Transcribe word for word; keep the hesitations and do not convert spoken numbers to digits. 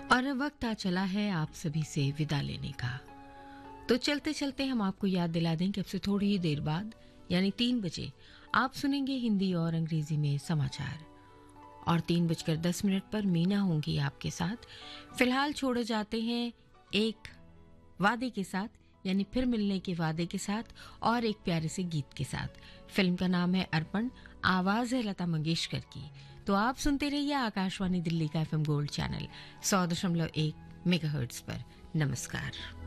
और वक्त आ चला है आप सभी से विदा लेने का। तो चलते चलते हम आपको याद दिला दें कि अब से थोड़ी ही देर बाद यानी तीन बजे आप सुनेंगे हिंदी और अंग्रेजी में समाचार और तीन बजकर दस मिनट पर मीना होंगी आपके साथ। फिलहाल छोड़े जाते हैं एक वादे के साथ, यानी फिर मिलने के वादे के साथ और एक प्यारे से गीत के साथ। फिल्म का नाम है अर्पण, आवाज है लता मंगेशकर की। तो आप सुनते रहिए आकाशवाणी दिल्ली का एफएम गोल्ड चैनल सौ दशमलव एक मेगाहर्ट्ज पर। नमस्कार।